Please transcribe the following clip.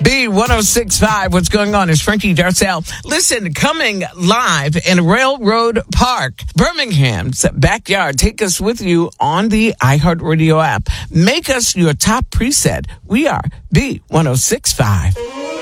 B1065, what's going on? It's Frankie Darcell. Listen, coming live in Railroad Park, Birmingham's backyard. Take us with you on the iHeartRadio app. Make us your top preset. We are B1065.